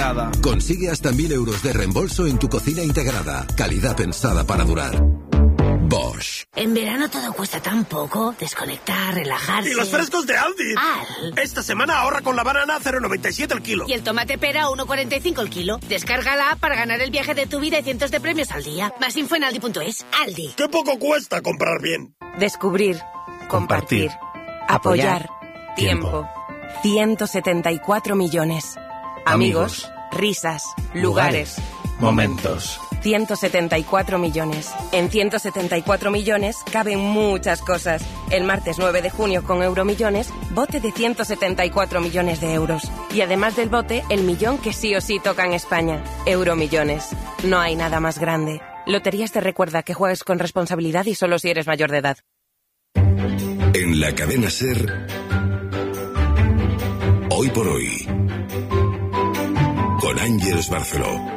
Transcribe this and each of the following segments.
integrada. Consigue hasta 1.000 euros de reembolso en tu cocina integrada. Calidad pensada para durar. Bosch. En verano todo cuesta tan poco. Desconectar, relajarse. ¡Y los frescos de Aldi! Esta semana ahorra con la banana a 0,97 el kilo. Y el tomate pera a 1,45 el kilo. Descarga la app para ganar el viaje de tu vida y cientos de premios al día. Más info en Aldi.es. Aldi. ¡Qué poco cuesta comprar bien! Descubrir. Compartir. Apoyar. Tiempo. 174 millones. Amigos. Risas. Lugares. Momentos. 174 millones. En 174 millones caben muchas cosas. El martes 9 de junio con Euromillones, bote de 174 millones de euros. Y además del bote, el millón que sí o sí toca en España. Euromillones. No hay nada más grande. Loterías te recuerda que juegues con responsabilidad y solo si eres mayor de edad. En la cadena SER, Hoy por Hoy, con Ángeles Barceló.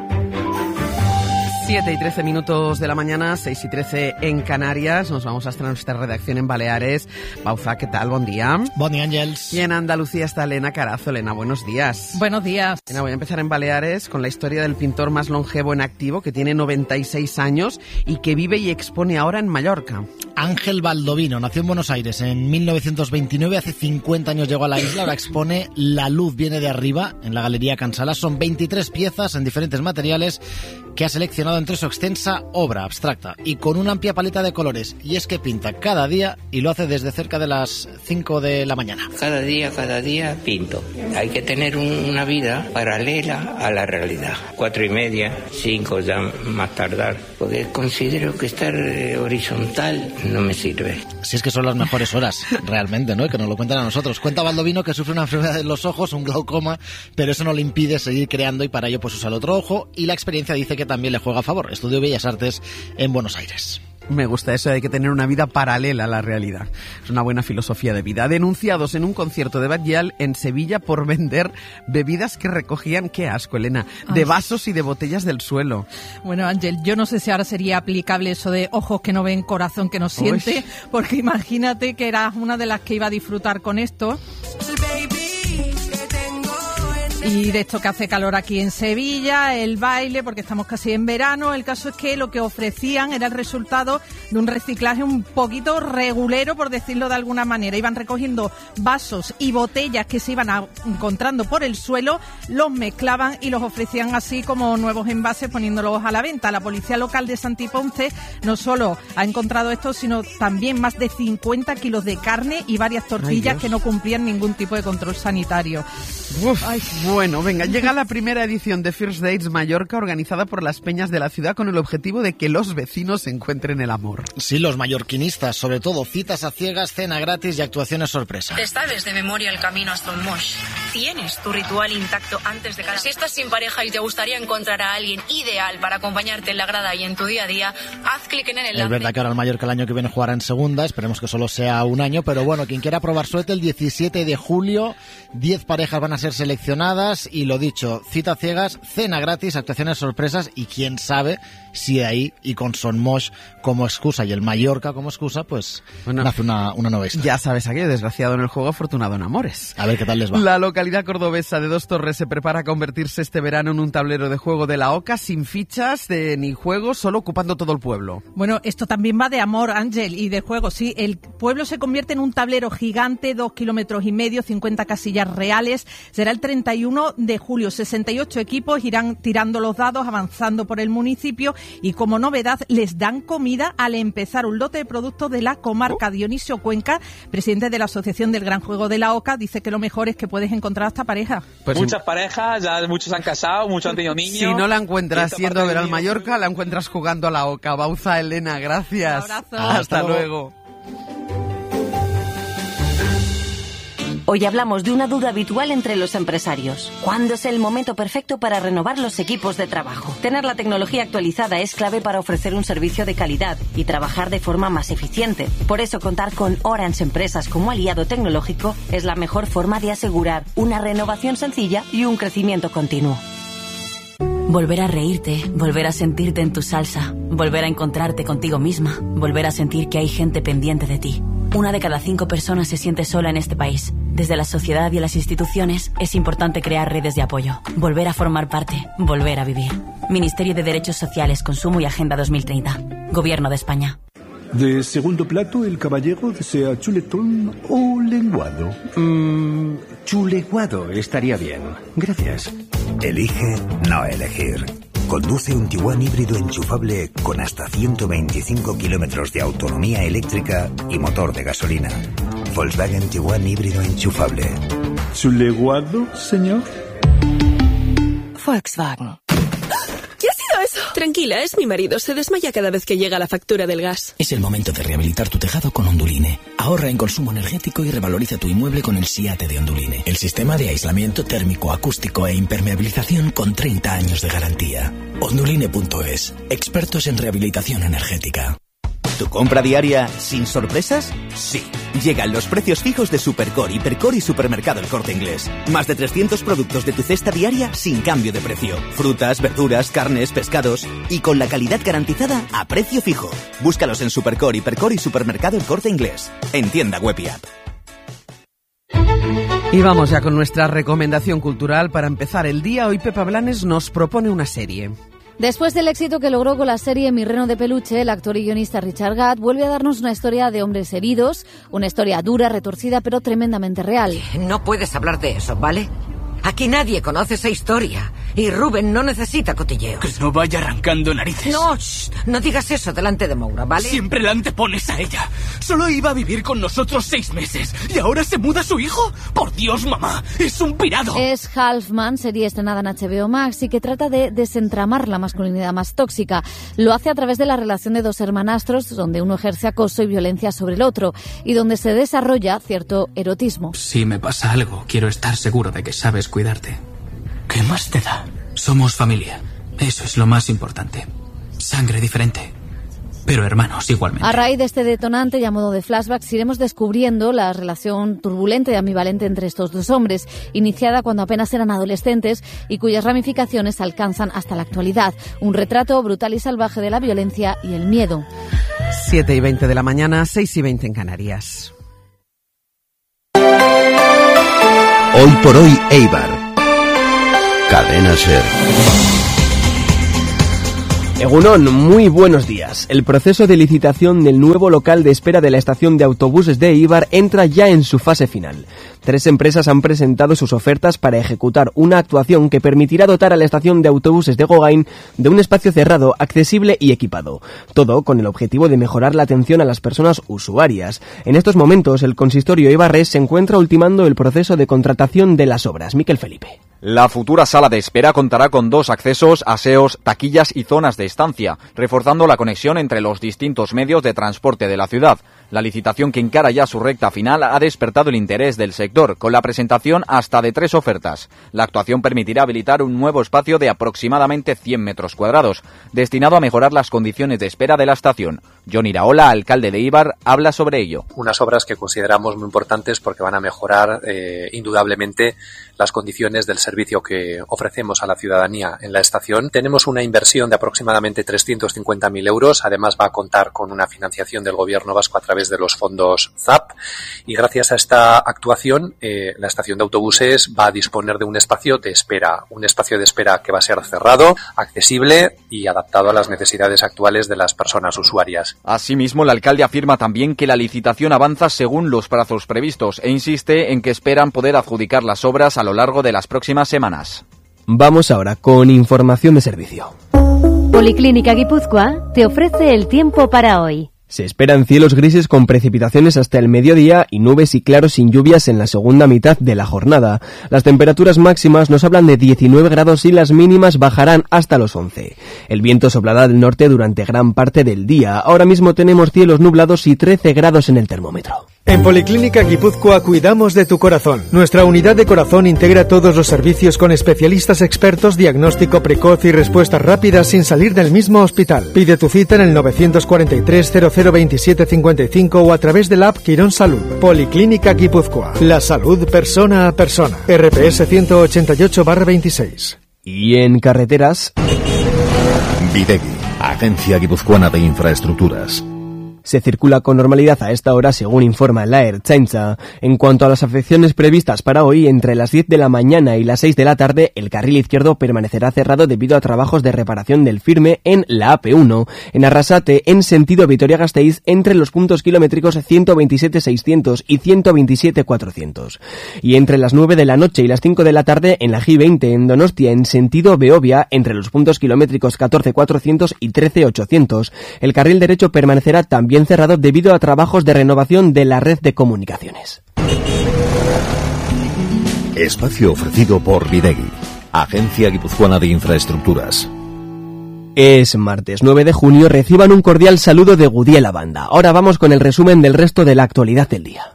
7:13 de la mañana, 6:13 en Canarias. Nos vamos hasta nuestra redacción en Baleares. Bauza, ¿qué tal? Buen día. Buen día, Ángels. Y en Andalucía está Elena Carazo. Elena, buenos días. Buenos días. Elena, voy a empezar en Baleares con la historia del pintor más longevo en activo, que tiene 96 años y que vive y expone ahora en Mallorca. Ángel Baldovino nació en Buenos Aires en 1929, hace 50 años llegó a la isla, ahora expone La luz viene de arriba en la Galería Can Salas. Son 23 piezas en diferentes materiales que ha seleccionado entre su extensa obra abstracta y con una amplia paleta de colores. Y es que pinta cada día y lo hace desde cerca de las 5 de la mañana. Cada día pinto. Hay que tener una vida paralela a la realidad. 4:30, 5 ya más tardar, porque considero que estar horizontal no me sirve. Si es que son las mejores horas, realmente, ¿no? Que nos lo cuentan a nosotros. Cuenta Baldovino que sufre una enfermedad en los ojos, un glaucoma, pero eso no le impide seguir creando y para ello pues usa el otro ojo, y la experiencia dice que también le juega a favor. Estudió Bellas Artes en Buenos Aires. Me gusta eso de que tener una vida paralela a la realidad. Es una buena filosofía de vida. Denunciados en un concierto de Batllal en Sevilla por vender bebidas que recogían, qué asco, Elena, de vasos y de botellas del suelo. Bueno, Ángel, yo no sé si ahora sería aplicable eso de ojos que no ven, corazón que no siente, porque imagínate que eras una de las que iba a disfrutar con esto. Y de esto que hace calor aquí en Sevilla, el baile, porque estamos casi en verano. El caso es que lo que ofrecían era el resultado de un reciclaje un poquito regulero, por decirlo de alguna manera. Iban recogiendo vasos y botellas que se iban encontrando por el suelo, los mezclaban y los ofrecían así como nuevos envases, poniéndolos a la venta. La policía local de Santiponce no solo ha encontrado esto, sino también más de 50 kilos de carne y varias tortillas que no cumplían ningún tipo de control sanitario. Bueno, venga, llega la primera edición de First Dates Mallorca, organizada por las peñas de la ciudad con el objetivo de que los vecinos encuentren el amor. Sí, los mallorquinistas, sobre todo, citas a ciegas, cena gratis y actuaciones sorpresa. Te sabes de memoria el camino hasta un mosh. Tienes tu ritual intacto antes de cada... Si estás sin pareja y te gustaría encontrar a alguien ideal para acompañarte en la grada y en tu día a día, haz clic en el enlace. Es verdad que ahora el Mallorca el año que viene jugará en segunda, esperemos que solo sea un año, pero bueno, quien quiera probar suerte, el 17 de julio, 10 parejas van a ser seleccionadas y lo dicho, cita ciegas, cena gratis, actuaciones sorpresas y quién sabe si de ahí y con Son Moix como excusa y el Mallorca como excusa, pues nace una nueva historia. Ya sabes, aquello desgraciado en el juego, afortunado en amores. A ver qué tal les va. La localidad cordobesa de Dos Torres se prepara a convertirse este verano en un tablero de juego de la OCA sin fichas ni juegos, solo ocupando todo el pueblo. Bueno, esto también va de amor, Ángel, y de juego. Sí, el pueblo se convierte en un tablero gigante, 2,5 kilómetros, 50 casillas reales. Será el 31 de julio. 68 equipos irán tirando los dados, avanzando por el municipio y como novedad les dan comida al empezar. Un lote de productos de la comarca. Dionisio Cuenca, presidente de la Asociación del Gran Juego de la OCA, dice que lo mejor es que puedes encontrar hasta pareja. Pues muchas parejas, ya muchos han casado, muchos han tenido niños. Si no la encuentras yendo a ver al Mallorca, la encuentras jugando a la OCA. Bauza, Elena, gracias. Un abrazo. Hasta luego. Hoy hablamos de una duda habitual entre los empresarios. ¿Cuándo es el momento perfecto para renovar los equipos de trabajo? Tener la tecnología actualizada es clave para ofrecer un servicio de calidad y trabajar de forma más eficiente. Por eso contar con Orange Empresas como aliado tecnológico es la mejor forma de asegurar una renovación sencilla y un crecimiento continuo. Volver a reírte, volver a sentirte en tu salsa, volver a encontrarte contigo misma, volver a sentir que hay gente pendiente de ti. 1 de cada 5 personas se siente sola en este país. Desde la sociedad y las instituciones es importante crear redes de apoyo, volver a formar parte, volver a vivir. Ministerio de Derechos Sociales, Consumo y Agenda 2030. Gobierno de España. De segundo plato, el caballero desea chuletón o lenguado. Chuleguado estaría bien. Gracias. Elige no elegir. Conduce un Tiguan híbrido enchufable con hasta 125 kilómetros de autonomía eléctrica y motor de gasolina. Volkswagen Tiguan híbrido enchufable. ¿Chuleguado, señor? Volkswagen. ¿Qué ha sido eso? Tranquila, es mi marido. Se desmaya cada vez que llega la factura del gas. Es el momento de rehabilitar tu tejado con Onduline. Ahorra en consumo energético y revaloriza tu inmueble con el SIATE de Onduline. El sistema de aislamiento térmico, acústico e impermeabilización con 30 años de garantía. Onduline.es. Expertos en rehabilitación energética. ¿Tu compra diaria sin sorpresas? Sí. Llegan los precios fijos de Supercore, Hipercore y Supermercado El Corte Inglés. Más de 300 productos de tu cesta diaria sin cambio de precio. Frutas, verduras, carnes, pescados y con la calidad garantizada a precio fijo. Búscalos en Supercore, Hipercore y Supermercado El Corte Inglés. En tienda web y app. Y vamos ya con nuestra recomendación cultural para empezar el día. Hoy Pepa Blanes nos propone una serie. Después del éxito que logró con la serie Mi reno de peluche, el actor y guionista Richard Gadd vuelve a darnos una historia de hombres heridos, una historia dura, retorcida, pero tremendamente real. No puedes hablar de eso, ¿vale? Aquí nadie conoce esa historia y Rubén no necesita cotilleos. Que no vaya arrancando narices. No, no digas eso delante de Moura, ¿vale? Siempre la antepones a ella. Solo iba a vivir con nosotros 6 meses y ahora se muda su hijo. Por Dios, mamá, es un pirado. Es Halfman, serie estrenada en HBO Max y que trata de desentramar la masculinidad más tóxica. Lo hace a través de la relación de 2 hermanastros donde uno ejerce acoso y violencia sobre el otro y donde se desarrolla cierto erotismo. Si me pasa algo, quiero estar seguro de que sabes cuidarte. ¿Qué más te da? Somos familia. Eso es lo más importante. Sangre diferente, pero hermanos igualmente. A raíz de este detonante y a modo de flashbacks iremos descubriendo la relación turbulenta y ambivalente entre estos 2 hombres, iniciada cuando apenas eran adolescentes y cuyas ramificaciones alcanzan hasta la actualidad. Un retrato brutal y salvaje de la violencia y el miedo. 7:20 de la mañana, 6:20 en Canarias. Hoy por hoy, Eibar. Cadena SER. Egunon, muy buenos días. El proceso de licitación del nuevo local de espera de la estación de autobuses de Eibar entra ya en su fase final. 3 empresas han presentado sus ofertas para ejecutar una actuación que permitirá dotar a la estación de autobuses de Gogain de un espacio cerrado, accesible y equipado. Todo con el objetivo de mejorar la atención a las personas usuarias. En estos momentos, el consistorio eibarrés se encuentra ultimando el proceso de contratación de las obras. Miquel Felipe. La futura sala de espera contará con 2 accesos, aseos, taquillas y zonas de estancia, reforzando la conexión entre los distintos medios de transporte de la ciudad. La licitación, que encara ya su recta final, ha despertado el interés del sector, con la presentación hasta de 3 ofertas. La actuación permitirá habilitar un nuevo espacio de aproximadamente 100 metros cuadrados, destinado a mejorar las condiciones de espera de la estación. John Iraola, alcalde de Eibar, habla sobre ello. Unas obras que consideramos muy importantes porque van a mejorar indudablemente las condiciones del servicio que ofrecemos a la ciudadanía en la estación. Tenemos una inversión de aproximadamente 350.000 euros. Además va a contar con una financiación del Gobierno vasco a través de los fondos ZAP. Y gracias a esta actuación, la estación de autobuses va a disponer de un espacio de espera. Un espacio de espera que va a ser cerrado, accesible y adaptado a las necesidades actuales de las personas usuarias. Asimismo, el alcalde afirma también que la licitación avanza según los plazos previstos e insiste en que esperan poder adjudicar las obras a lo largo de las próximas semanas. Vamos ahora con información de servicio. Policlínica Guipúzcoa te ofrece el tiempo para hoy. Se esperan cielos grises con precipitaciones hasta el mediodía y nubes y claros sin lluvias en la segunda mitad de la jornada. Las temperaturas máximas nos hablan de 19 grados y las mínimas bajarán hasta los 11. El viento soplará del norte durante gran parte del día. Ahora mismo tenemos cielos nublados y 13 grados en el termómetro. En Policlínica Guipúzcoa cuidamos de tu corazón. Nuestra unidad de corazón integra todos los servicios con especialistas expertos, diagnóstico precoz y respuesta rápida sin salir del mismo hospital. Pide tu cita en el 943 0027 55 o a través de la app Quirón Salud. Policlínica Guipúzcoa. La salud persona a persona. RPS 188/26. Y en carreteras... Videgui, Agencia Guipuzcoana de Infraestructuras. Se circula con normalidad a esta hora, según informa la Ertzaintza. En cuanto a las afecciones previstas para hoy, entre las 10 de la mañana y las 6 de la tarde, el carril izquierdo permanecerá cerrado debido a trabajos de reparación del firme en la AP1, en Arrasate, en sentido Vitoria-Gasteiz, entre los puntos kilométricos 127.600 y 127.400. Y entre las 9 de la noche y las 5 de la tarde, en la G20, en Donostia, en sentido Beovia, entre los puntos kilométricos 14.400 y 13.800. El carril derecho permanecerá también cerrado debido a trabajos de renovación de la red de comunicaciones. Espacio ofrecido por Bidegui, Agencia Guipuzcoana de Infraestructuras. Es martes 9 de junio, reciban un cordial saludo de Gudiela Banda. Ahora vamos con el resumen del resto de la actualidad del día.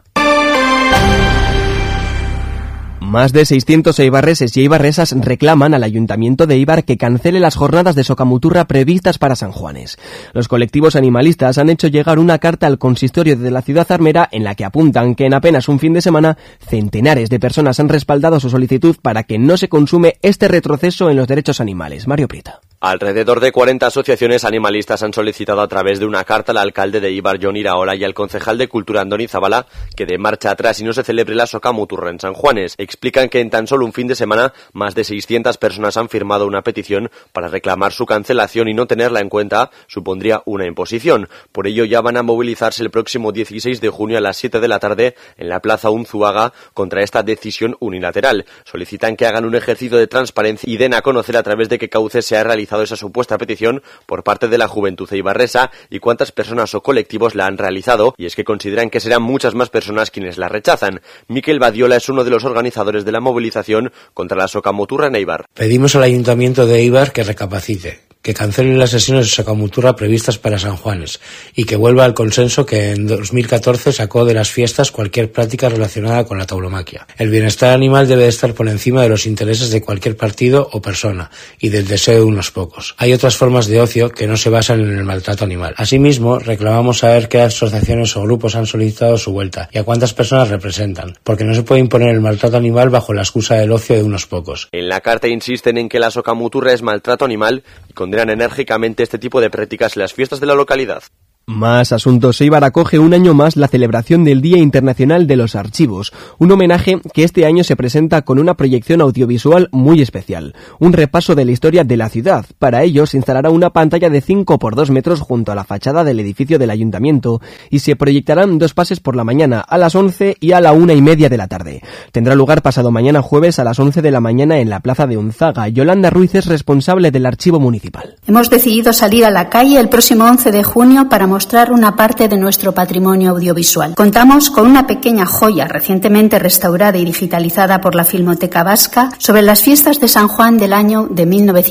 Más de 600 eibarreses y eibarresas reclaman al Ayuntamiento de Eibar que cancele las jornadas de socamuturra previstas para San Juanes. Los colectivos animalistas han hecho llegar una carta al consistorio de la ciudad armera en la que apuntan que en apenas un fin de semana centenares de personas han respaldado su solicitud para que no se consume este retroceso en los derechos animales. Mario Prita. Alrededor de 40 asociaciones animalistas han solicitado a través de una carta al alcalde de Eibar, Jon Iraola, y al concejal de Cultura, Andoni Zabala, que dé marcha atrás y no se celebre la socamuturra en San Juanes. Explican que en tan solo un fin de semana más de 600 personas han firmado una petición para reclamar su cancelación y no tenerla en cuenta supondría una imposición. Por ello ya van a movilizarse el próximo 16 de junio a las 7 de la tarde en la Plaza Unzuaga contra esta decisión unilateral. Solicitan que hagan un ejercicio de transparencia y den a conocer a través de qué cauce se ha realizado esa supuesta petición por parte de la juventud eibarresa y cuántas personas o colectivos la han realizado, y es que consideran que serán muchas más personas quienes la rechazan. Miquel Badiola es uno de los organizadores de la movilización contra la socamuturra en Eibar. Pedimos al Ayuntamiento de Eibar que recapacite, que cancele las sesiones de socamuturra previstas para San Juanes y que vuelva al consenso que en 2014 sacó de las fiestas cualquier práctica relacionada con la tauromaquia. El bienestar animal debe estar por encima de los intereses de cualquier partido o persona y del deseo de unos pocos. Hay otras formas de ocio que no se basan en el maltrato animal. Asimismo, reclamamos saber qué asociaciones o grupos han solicitado su vuelta y a cuántas personas representan, porque no se puede imponer el maltrato animal bajo la excusa del ocio de unos pocos. En la carta insisten en que la socamuturra es maltrato animal y condenan enérgicamente este tipo de prácticas en las fiestas de la localidad. Más asuntos. Eibar acoge un año más la celebración del Día Internacional de los Archivos, un homenaje que este año se presenta con una proyección audiovisual muy especial, un repaso de la historia de la ciudad. Para ello se instalará una pantalla de 5 por 2 metros junto a la fachada del edificio del ayuntamiento y se proyectarán 2 pases por la mañana, a las 11 y a la 1:30 de la tarde. Tendrá lugar pasado mañana jueves a las 11 de la mañana en la Plaza de Unzaga. Yolanda Ruiz es responsable del archivo municipal. Hemos decidido salir a la calle el próximo 11 de junio para mostrar una parte de nuestro patrimonio audiovisual. Contamos con una pequeña joya recientemente restaurada y digitalizada por la Filmoteca Vasca sobre las fiestas de San Juan del año de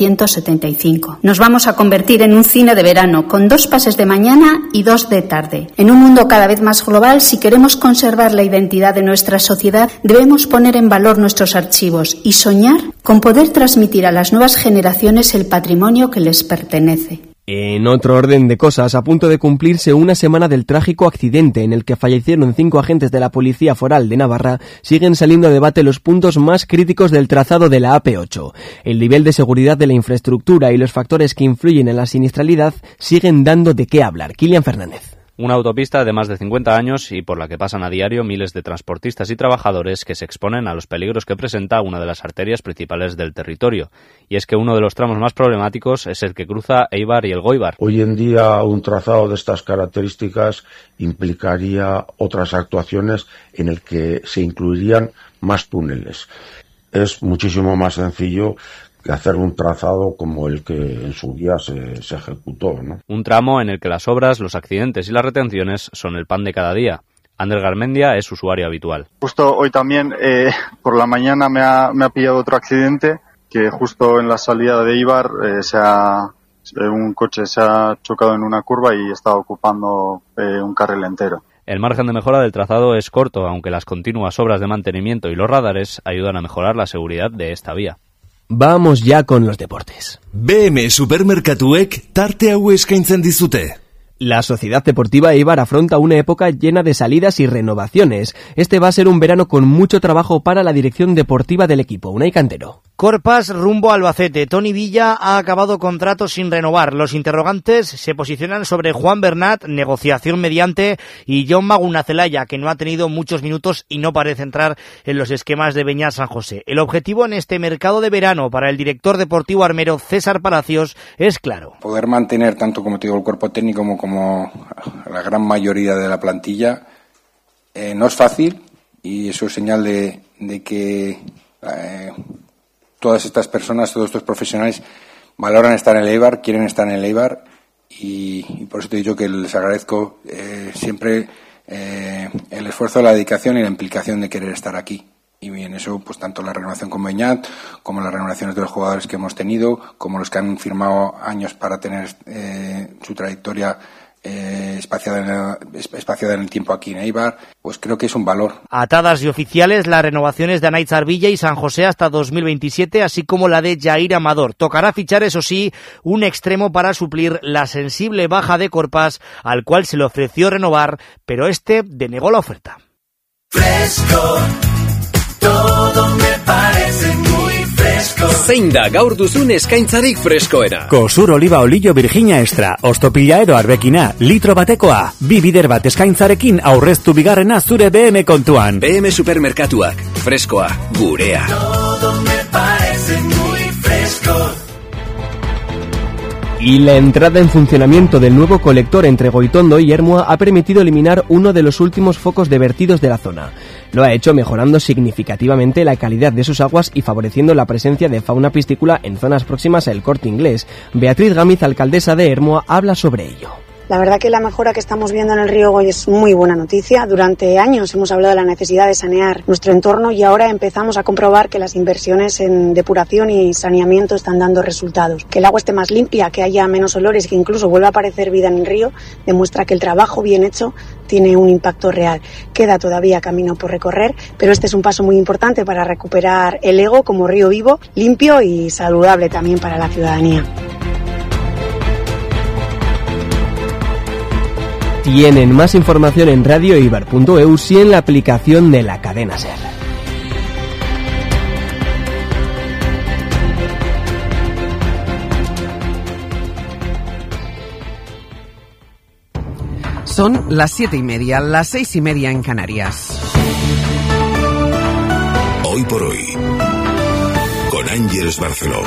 1975. Nos vamos a convertir en un cine de verano con 2 pases de mañana y 2 de tarde. En un mundo cada vez más global, si queremos conservar la identidad de nuestra sociedad, debemos poner en valor nuestros archivos y soñar con poder transmitir a las nuevas generaciones el patrimonio que les pertenece. En otro orden de cosas, a punto de cumplirse una semana del trágico accidente en el que fallecieron 5 agentes de la Policía Foral de Navarra, siguen saliendo a debate los puntos más críticos del trazado de la AP8. El nivel de seguridad de la infraestructura y los factores que influyen en la siniestralidad siguen dando de qué hablar. Kilian Fernández. Una autopista de más de 50 años y por la que pasan a diario miles de transportistas y trabajadores que se exponen a los peligros que presenta una de las arterias principales del territorio. Y es que uno de los tramos más problemáticos es el que cruza Eibar y Elgoibar. Hoy en día un trazado de estas características implicaría otras actuaciones en el que se incluirían más túneles. Es muchísimo más sencillo que hacer un trazado como el que en su día se ejecutó, ¿no? Un tramo en el que las obras, los accidentes y las retenciones son el pan de cada día. Ander Garmendia es usuario habitual. Justo hoy también, por la mañana me ha pillado otro accidente, que justo en la salida de Eibar un coche se ha chocado en una curva y está ocupando un carril entero. El margen de mejora del trazado es corto, aunque las continuas obras de mantenimiento y los radares ayudan a mejorar la seguridad de esta vía. Vamos ya con los deportes. BM Supermerkatuek tarte hau eskaintzen dizute. La Sociedad Deportiva Eibar afronta una época llena de salidas y renovaciones. Este va a ser un verano con mucho trabajo para la dirección deportiva del equipo. Unai Cantero. Corpas rumbo a Albacete. Toni Villa ha acabado contrato sin renovar. Los interrogantes se posicionan sobre Juan Bernat, negociación mediante, y Jon Maguna Zelaya, que no ha tenido muchos minutos y no parece entrar en los esquemas de Beñat San José. El objetivo en este mercado de verano para el director deportivo armero César Palacios es claro. Poder mantener tanto, como te digo, el cuerpo técnico como la gran mayoría de la plantilla no es fácil, y eso es señal de que todas estas personas, todos estos profesionales valoran estar en el Eibar, quieren estar en el Eibar, y por eso te digo que les agradezco siempre el esfuerzo, la dedicación y la implicación de querer estar aquí. Y en eso, pues tanto la renovación con Beñat, como las renovaciones de los jugadores que hemos tenido, como los que han firmado años para tener su trayectoria espaciada en el tiempo aquí en Eibar, pues creo que es un valor. Atadas y oficiales las renovaciones de Anaitz Arvilla y San José hasta 2027, así como la de Jair Amador. Tocará fichar, eso sí, un extremo para suplir la sensible baja de Corpas, al cual se le ofreció renovar, pero este denegó la oferta. Fresco, todo me parece muy fresco. Zein da gaur duzun eskaintzarik freskoena? Kosur oliba olio Virginia extra, ostopila edo arbekina, litro batekoa, 2 bider bat eskaintzarekin aurreztu bigarrena zure BM kontuan. BM Supermerkatuak, freskoa, gurea. Todo me parece muy fresco. Y la entrada en funcionamiento del nuevo colector entre Goitondo y Ermua ha permitido eliminar uno de los últimos focos de vertidos de la zona. Lo ha hecho mejorando significativamente la calidad de sus aguas y favoreciendo la presencia de fauna piscícola en zonas próximas al Corte Inglés. Beatriz Gámez, alcaldesa de Ermua, habla sobre ello. La verdad que la mejora que estamos viendo en el río Goy es muy buena noticia. Durante años hemos hablado de la necesidad de sanear nuestro entorno y ahora empezamos a comprobar que las inversiones en depuración y saneamiento están dando resultados. Que el agua esté más limpia, que haya menos olores, que incluso vuelva a aparecer vida en el río, demuestra que el trabajo bien hecho tiene un impacto real. Queda todavía camino por recorrer, pero este es un paso muy importante para recuperar el Ego como río vivo, limpio y saludable también para la ciudadanía. Tienen más información en radioeibar.eus y en la aplicación de la cadena SER. Son las 7:30, las 6:30 en Canarias. Hoy por hoy, con Ángeles Barceló.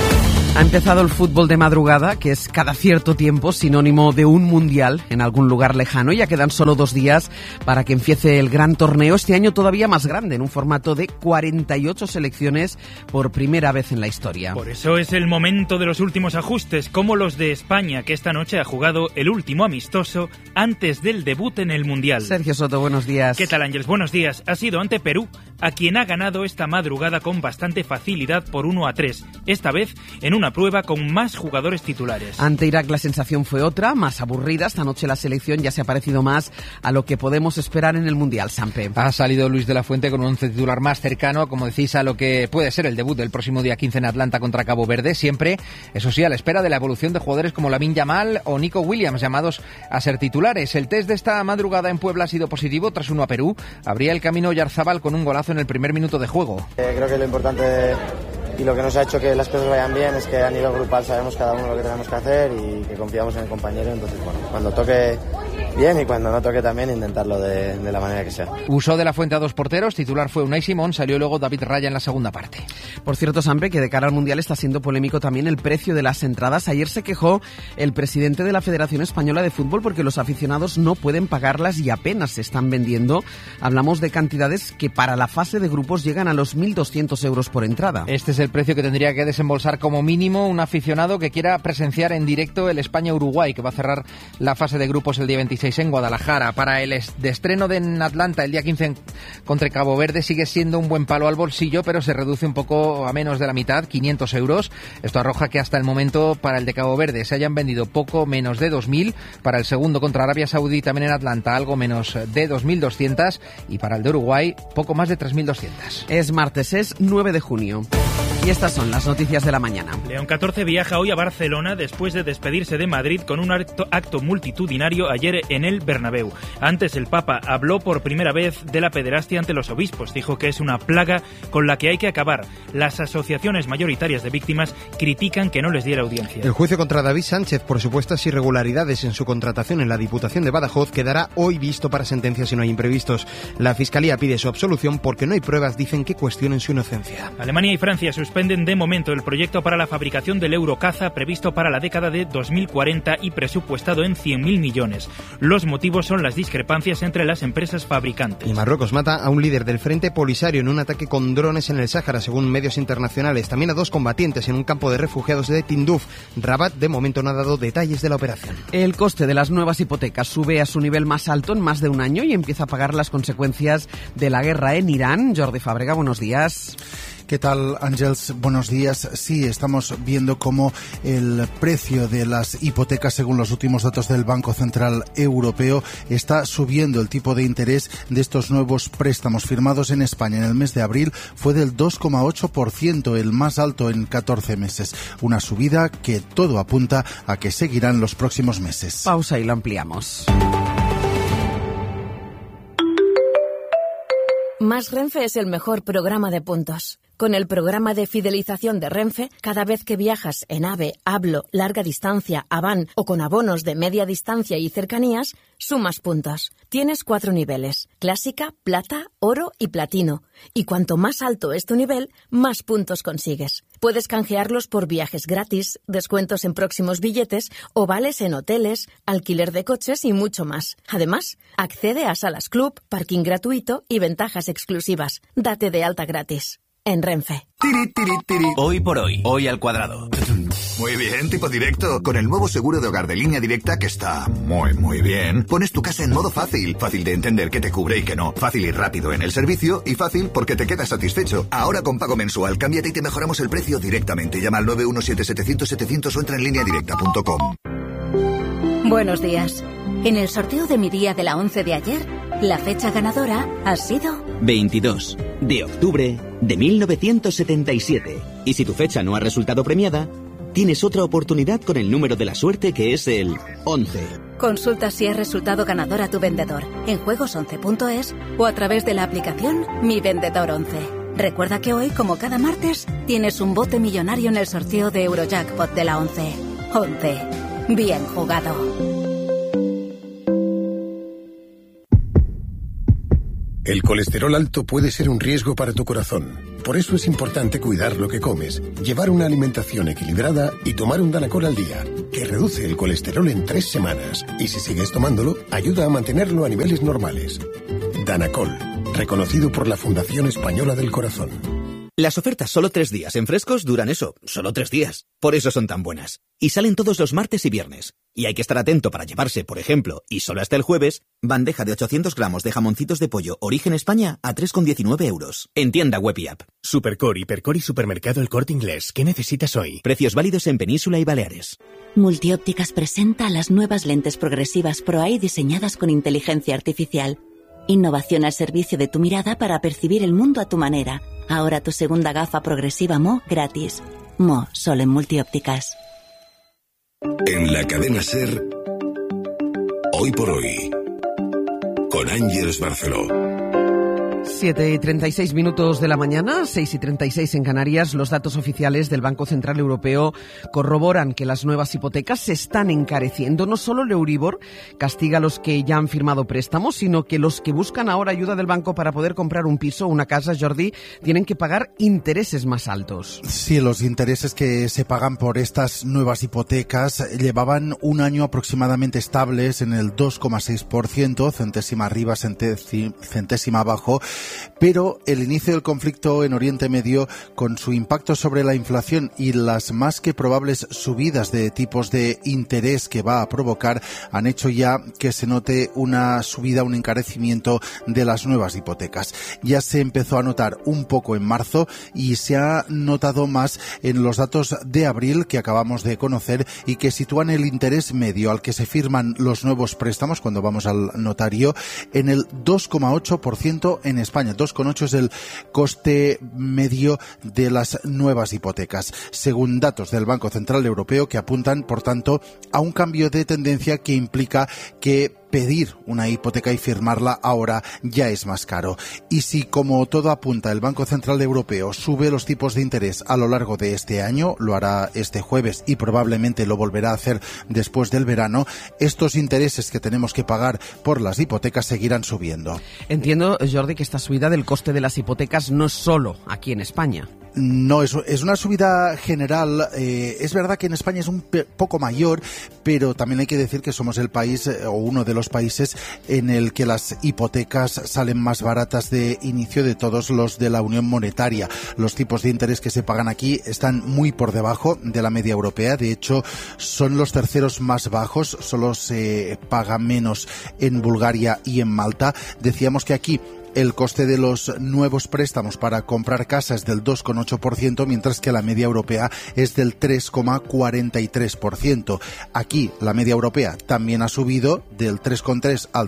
Ha empezado el fútbol de madrugada, que es cada cierto tiempo sinónimo de un mundial en algún lugar lejano. Ya quedan solo 2 días para que empiece el gran torneo, este año todavía más grande, en un formato de 48 selecciones por primera vez en la historia. Por eso es el momento de los últimos ajustes, como los de España, que esta noche ha jugado el último amistoso antes del debut en el mundial. Sergio Soto, buenos días. ¿Qué tal, Ángeles? Buenos días. Ha sido ante Perú, a quien ha ganado esta madrugada con bastante facilidad por 1-3, esta vez en una prueba con más jugadores titulares. Ante Irak la sensación fue otra, más aburrida. Esta noche la selección ya se ha parecido más a lo que podemos esperar en el Mundial, Sampe. Ha salido Luis de la Fuente con un 11 titular más cercano, como decís, a lo que puede ser el debut del próximo día 15 en Atlanta contra Cabo Verde, siempre, eso sí, a la espera de la evolución de jugadores como Lamine Yamal o Nico Williams, llamados a ser titulares. El test de esta madrugada en Puebla ha sido positivo tras 1 a Perú. Abría el camino Oyarzabal con un golazo en el primer minuto de juego. Creo que lo importante y lo que nos ha hecho que las cosas vayan bien es que a nivel grupal sabemos cada uno lo que tenemos que hacer y que confiamos en el compañero. Entonces, bueno, cuando toque bien y cuando no toque también intentarlo de la manera que sea. Usó de la Fuente a 2 porteros, titular fue Unai Simón, salió luego David Raya en la segunda parte. Por cierto, Sampe, que de cara al Mundial está siendo polémico también el precio de las entradas. Ayer se quejó el presidente de la Federación Española de Fútbol porque los aficionados no pueden pagarlas y apenas se están vendiendo. Hablamos de cantidades que para la fase de grupos llegan a los 1.200 euros por entrada. Este es el precio que tendría que desembolsar como mínimo un aficionado que quiera presenciar en directo el España-Uruguay, que va a cerrar la fase de grupos el día 26 en Guadalajara. Para el de estreno en Atlanta el día 15 contra Cabo Verde sigue siendo un buen palo al bolsillo, pero se reduce un poco a menos de la mitad, 500 euros. Esto arroja que hasta el momento para el de Cabo Verde se hayan vendido poco menos de 2.000, para el segundo contra Arabia Saudí también en Atlanta algo menos de 2.200 y para el de Uruguay poco más de 3.200. Es martes, es 9 de junio. Y estas son las noticias de la mañana. León XIV viaja hoy a Barcelona después de despedirse de Madrid con un acto multitudinario ayer en el Bernabéu. Antes el Papa habló por primera vez de la pederastia ante los obispos. Dijo que es una plaga con la que hay que acabar. Las asociaciones mayoritarias de víctimas critican que no les diera audiencia. El juicio contra David Sánchez por supuestas irregularidades en su contratación en la Diputación de Badajoz quedará hoy visto para sentencia si no hay imprevistos. La Fiscalía pide su absolución porque no hay pruebas, dicen, que cuestionen su inocencia. Alemania y Francia suspenden de momento el proyecto para la fabricación del Eurocaza previsto para la década de 2040 y presupuestado en 100.000 millones. Los motivos son las discrepancias entre las empresas fabricantes. Y Marruecos mata a un líder del Frente Polisario en un ataque con drones en el Sáhara, según medios internacionales. También a 2 combatientes en un campo de refugiados de Tinduf. Rabat de momento no ha dado detalles de la operación. El coste de las nuevas hipotecas sube a su nivel más alto en más de un año y empieza a pagar las consecuencias de la guerra en Irán. Jordi Fàbrega, buenos días. ¿Qué tal, Ángels? Buenos días. Sí, estamos viendo cómo el precio de las hipotecas, según los últimos datos del Banco Central Europeo, está subiendo. El tipo de interés de estos nuevos préstamos firmados en España en el mes de abril fue del 2,8%, el más alto en 14 meses. Una subida que todo apunta a que seguirá en los próximos meses. Pausa y lo ampliamos. Más Renfe es el mejor programa de puntos. Con el programa de fidelización de Renfe, cada vez que viajas en AVE, Hablo, larga distancia, Avant o con abonos de media distancia y cercanías, sumas puntos. Tienes 4 niveles: clásica, plata, oro y platino. Y cuanto más alto es tu nivel, más puntos consigues. Puedes canjearlos por viajes gratis, descuentos en próximos billetes o vales en hoteles, alquiler de coches y mucho más. Además, accede a salas club, parking gratuito y ventajas exclusivas. Date de alta gratis. En Renfe. Hoy por hoy, hoy al cuadrado. Muy bien, tipo directo. Con el nuevo seguro de hogar de Línea Directa, que está muy bien, pones tu casa en modo fácil. Fácil de entender qué te cubre y qué no. Fácil y rápido en el servicio y fácil porque te quedas satisfecho. Ahora con pago mensual, cámbiate y te mejoramos el precio directamente. Llama al 917-700-700 o entra en lineadirecta.com. Buenos días. En el sorteo de mi día de la 11 de ayer, la fecha ganadora ha sido 22 de octubre de 1977. Y si tu fecha no ha resultado premiada, tienes otra oportunidad con el número de la suerte, que es el 11. Consulta si has resultado ganador a tu vendedor en juegos11.es o a través de la aplicación Mi Vendedor 11. Recuerda que hoy, como cada martes, tienes un bote millonario en el sorteo de Eurojackpot de la 11. 11. Bien jugado. El colesterol alto puede ser un riesgo para tu corazón. Por eso es importante cuidar lo que comes, llevar una alimentación equilibrada y tomar un Danacol al día, que reduce el colesterol en 3 semanas. Y si sigues tomándolo, ayuda a mantenerlo a niveles normales. Danacol, reconocido por la Fundación Española del Corazón. Las ofertas solo 3 días en Frescos duran eso, solo 3 días. Por eso son tan buenas. Y salen todos los martes y viernes. Y hay que estar atento para llevarse, por ejemplo, y solo hasta el jueves, bandeja de 800 gramos de jamoncitos de pollo Origen España a 3,19 euros. En tienda web y app. Supercor, Hipercor y Supermercado El Corte Inglés. ¿Qué necesitas hoy? Precios válidos en Península y Baleares. Multiópticas presenta las nuevas lentes progresivas ProEye diseñadas con inteligencia artificial. Innovación al servicio de tu mirada para percibir el mundo a tu manera. Ahora tu segunda gafa progresiva Mo gratis. Mo, solo en Multiópticas. En la cadena SER, hoy por hoy, con Ángels Barceló. 7:36 de la mañana, 6:36 en Canarias. Los datos oficiales del Banco Central Europeo corroboran que las nuevas hipotecas se están encareciendo. No solo el Euribor castiga a los que ya han firmado préstamos, sino que los que buscan ahora ayuda del banco para poder comprar un piso o una casa, Jordi, tienen que pagar intereses más altos. Sí, los intereses que se pagan por estas nuevas hipotecas llevaban un año aproximadamente estables en el 2,6%, centésima arriba, centésima abajo. Pero el inicio del conflicto en Oriente Medio, con su impacto sobre la inflación y las más que probables subidas de tipos de interés que va a provocar, han hecho ya que se note una subida, un encarecimiento de las nuevas hipotecas. Ya se empezó a notar un poco en marzo y se ha notado más en los datos de abril que acabamos de conocer y que sitúan el interés medio al que se firman los nuevos préstamos cuando vamos al notario en el 2,8% en España. España. 2,8 es el coste medio de las nuevas hipotecas, según datos del Banco Central Europeo, que apuntan, por tanto, a un cambio de tendencia que implica que pedir una hipoteca y firmarla ahora ya es más caro. Y si, como todo apunta, el Banco Central Europeo sube los tipos de interés a lo largo de este año, lo hará este jueves y probablemente lo volverá a hacer después del verano, estos intereses que tenemos que pagar por las hipotecas seguirán subiendo. Entiendo, Jordi, que esta subida del coste de las hipotecas no es solo aquí en España. No, es una subida general. Es verdad que en España es un poco mayor, pero también hay que decir que somos el país o uno de los países en el que las hipotecas salen más baratas de inicio de todos los de la Unión Monetaria. Los tipos de interés que se pagan aquí están muy por debajo de la media europea. De hecho, son los terceros más bajos. Solo se paga menos en Bulgaria y en Malta. Decíamos que aquí el coste de los nuevos préstamos para comprar casa es del 2,8%, mientras que la media europea es del 3,43%. Aquí la media europea también ha subido del 3,3 al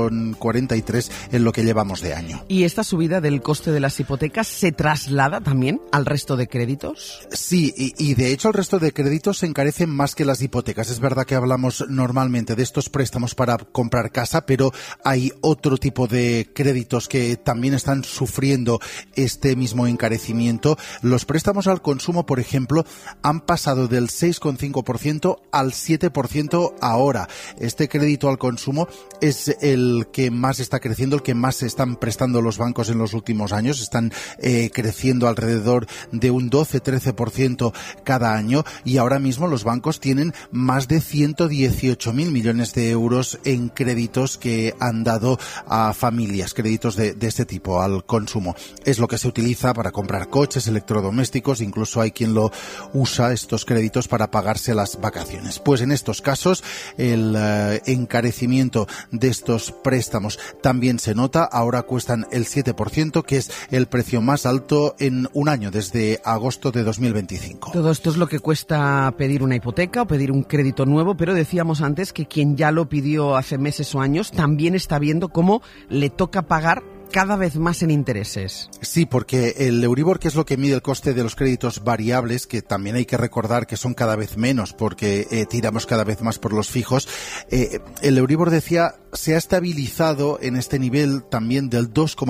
3,43 en lo que llevamos de año. ¿Y esta subida del coste de las hipotecas se traslada también al resto de créditos? Sí, y de hecho el resto de créditos se encarecen más que las hipotecas. Es verdad que hablamos normalmente de estos préstamos para comprar casa, pero hay otro tipo de créditos que también están sufriendo este mismo encarecimiento. Los préstamos al consumo, por ejemplo, han pasado del 6,5% al 7% ahora. Este crédito al consumo es el que más está creciendo, el que más se están prestando los bancos en los últimos años. Están creciendo alrededor de un 12-13% cada año, y ahora mismo los bancos tienen más de 118.000 millones de euros en créditos que han dado a familias, créditos de este tipo al consumo. Es lo que se utiliza para comprar coches, electrodomésticos, incluso hay quien lo usa, estos créditos, para pagarse las vacaciones. Pues en estos casos el encarecimiento de estos préstamos también se nota. Ahora cuestan el 7%, que es el precio más alto en un año, desde agosto de 2025. Todo esto es lo que cuesta pedir una hipoteca o pedir un crédito nuevo, pero decíamos antes que quien ya lo pidió hace meses o años también está viendo cómo le toca pagar cada vez más en intereses. Sí, porque el Euribor, que es lo que mide el coste de los créditos variables, que también hay que recordar que son cada vez menos porque tiramos cada vez más por los fijos, el Euribor, decía, se ha estabilizado en este nivel también del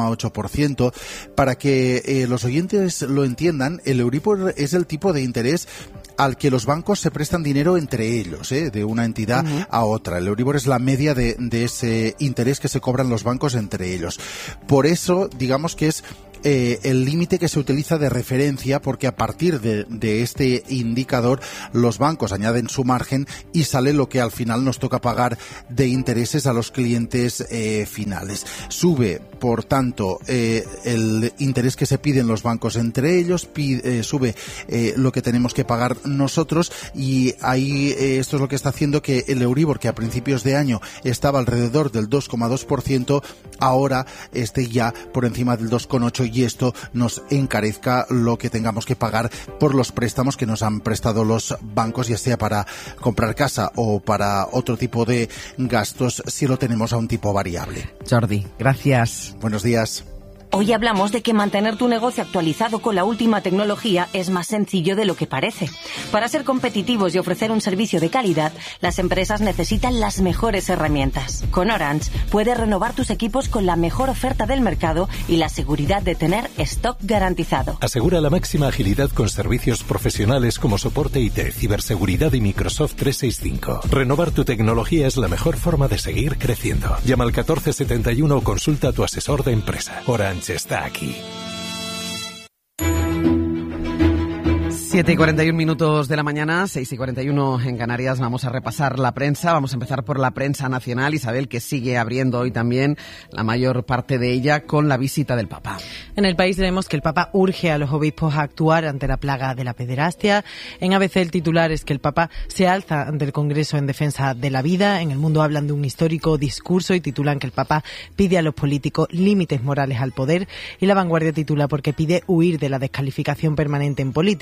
2,8%. Para que los oyentes lo entiendan, el Euribor es el tipo de interés al que los bancos se prestan dinero entre ellos, de una entidad a otra. El Euribor es la media de ese interés que se cobran los bancos entre ellos. Por eso, digamos que es el límite que se utiliza de referencia, porque a partir de este indicador los bancos añaden su margen y sale lo que al final nos toca pagar de intereses a los clientes finales. Sube, por tanto, el interés que se piden los bancos entre ellos, sube lo que tenemos que pagar nosotros, y ahí esto es lo que está haciendo que el Euribor, que a principios de año estaba alrededor del 2,2%, ahora esté ya por encima del 2,8%, y esto nos encarezca lo que tengamos que pagar por los préstamos que nos han prestado los bancos, ya sea para comprar casa o para otro tipo de gastos, si lo tenemos a un tipo variable. Jordi, gracias. Buenos días. Hoy hablamos de que mantener tu negocio actualizado con la última tecnología es más sencillo de lo que parece. Para ser competitivos y ofrecer un servicio de calidad, las empresas necesitan las mejores herramientas. Con Orange puedes renovar tus equipos con la mejor oferta del mercado y la seguridad de tener stock garantizado. Asegura la máxima agilidad con servicios profesionales como soporte IT, ciberseguridad y Microsoft 365. Renovar tu tecnología es la mejor forma de seguir creciendo. Llama al 1471 o consulta a tu asesor de empresa. Orange está aquí. 7:41 de la mañana, 6:41 en Canarias. Vamos a repasar la prensa. Vamos a empezar por la prensa nacional, Isabel, que sigue abriendo hoy también la mayor parte de ella con la visita del Papa. En El País leemos que el Papa urge a los obispos a actuar ante la plaga de la pederastia. En ABC el titular es que el Papa se alza ante el Congreso en defensa de la vida. En El Mundo hablan de un histórico discurso y titulan que el Papa pide a los políticos límites morales al poder. Y La Vanguardia titula porque pide huir de la descalificación permanente en política.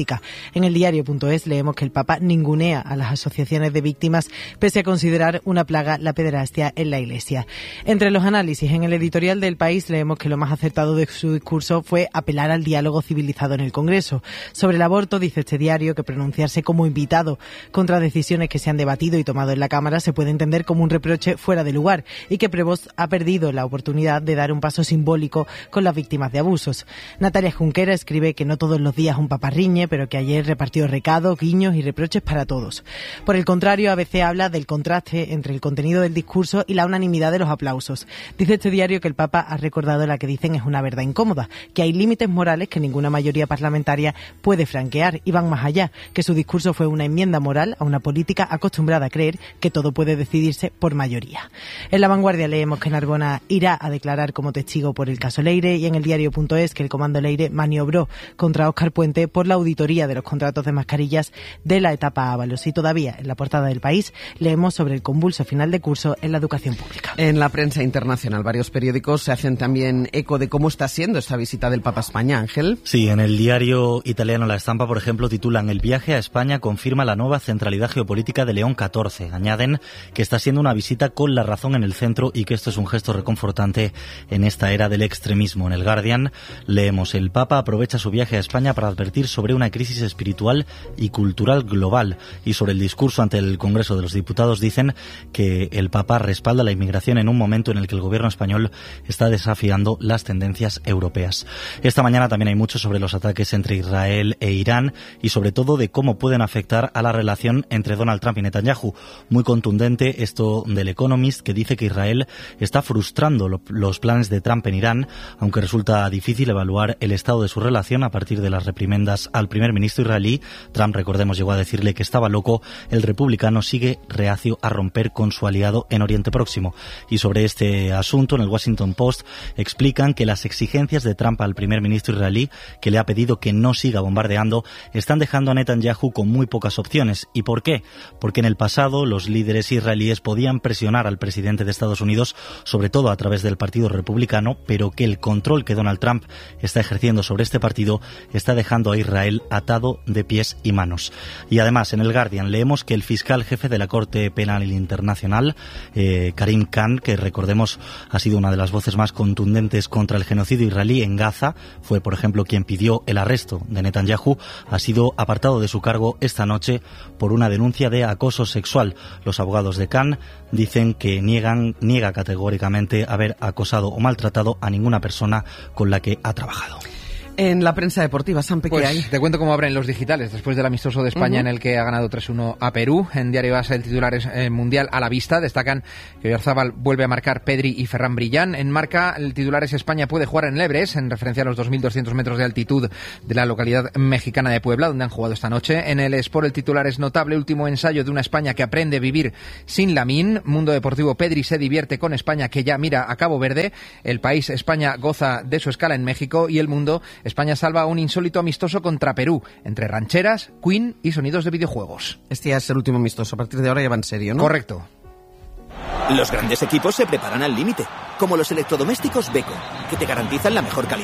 En el diario.es leemos que el Papa ningunea a las asociaciones de víctimas pese a considerar una plaga la pederastia en la Iglesia. Entre los análisis en el editorial del País leemos que lo más acertado de su discurso fue apelar al diálogo civilizado en el Congreso. Sobre el aborto dice este diario que pronunciarse como invitado contra decisiones que se han debatido y tomado en la Cámara se puede entender como un reproche fuera de lugar y que Prevost ha perdido la oportunidad de dar un paso simbólico con las víctimas de abusos. Natalia Junquera escribe que no todos los días un papa riñe, pero que ayer repartió recados, guiños y reproches para todos. Por el contrario, ABC habla del contraste entre el contenido del discurso y la unanimidad de los aplausos. Dice este diario que el Papa ha recordado la que dicen es una verdad incómoda, que hay límites morales que ninguna mayoría parlamentaria puede franquear y van más allá, que su discurso fue una enmienda moral a una política acostumbrada a creer que todo puede decidirse por mayoría. En La Vanguardia leemos que Narbona irá a declarar como testigo por el caso Leire y en el diario.es que el Comando Leire maniobró contra Óscar Puente por la auditoría de los contratos de mascarillas de la etapa Ábalos. Y todavía en la portada del País leemos sobre el convulso final de curso en la educación pública. En la prensa internacional, varios periódicos se hacen también eco de cómo está siendo esta visita del Papa a España, Ángel. Sí, en el diario italiano La Stampa, por ejemplo, titulan: "El viaje a España confirma la nueva centralidad geopolítica de León XIV". Añaden que está siendo una visita con la razón en el centro y que esto es un gesto reconfortante en esta era del extremismo. En el Guardian leemos: "El Papa aprovecha su viaje a España para advertir sobre una crisis espiritual y cultural global". Y sobre el discurso ante el Congreso de los Diputados dicen que el Papa respalda la inmigración en un momento en el que el gobierno español está desafiando las tendencias europeas. Esta mañana también hay mucho sobre los ataques entre Israel e Irán y sobre todo de cómo pueden afectar a la relación entre Donald Trump y Netanyahu. Muy contundente esto del Economist, que dice que Israel está frustrando los planes de Trump en Irán, aunque resulta difícil evaluar el estado de su relación a partir de las reprimendas al primer ministro israelí. Trump, recordemos, llegó a decirle que estaba loco. El republicano sigue reacio a romper con su aliado en Oriente Próximo. Y sobre este asunto, en el Washington Post explican que las exigencias de Trump al primer ministro israelí, que le ha pedido que no siga bombardeando, están dejando a Netanyahu con muy pocas opciones. ¿Y por qué? Porque en el pasado los líderes israelíes podían presionar al presidente de Estados Unidos, sobre todo a través del Partido Republicano, pero que el control que Donald Trump está ejerciendo sobre este partido está dejando a Israel atado de pies y manos. Y además, en el Guardian leemos que el fiscal jefe de la Corte Penal Internacional, Karim Khan, que recordemos ha sido una de las voces más contundentes contra el genocidio israelí en Gaza, fue por ejemplo quien pidió el arresto de Netanyahu, ha sido apartado de su cargo esta noche por una denuncia de acoso sexual. Los abogados de Khan dicen que niega categóricamente haber acosado o maltratado a ninguna persona con la que ha trabajado. En la prensa deportiva, Sampe, ¿qué hay? Te cuento cómo abren los digitales después del amistoso de España en el que ha ganado 3-1 a Perú. En Diario AS el titular es Mundial a la vista. Destacan que Oyarzábal vuelve a marcar Pedri y Ferran Brillán. En Marca el titular es España puede jugar en el Everest, en referencia a los 2.200 metros de altitud de la localidad mexicana de Puebla, donde han jugado esta noche. En el Sport el titular es notable último ensayo de una España que aprende a vivir sin Lamine. Mundo Deportivo, Pedri se divierte con España que ya mira a Cabo Verde. El País, España goza de su escala en México. Y El Mundo, España salva un insólito amistoso contra Perú, entre rancheras, Queen y sonidos de videojuegos. Este ya es el último amistoso, a partir de ahora ya va en serio, ¿no? Correcto. Los grandes equipos se preparan al límite, como los electrodomésticos Beko, que te garantizan la mejor calidad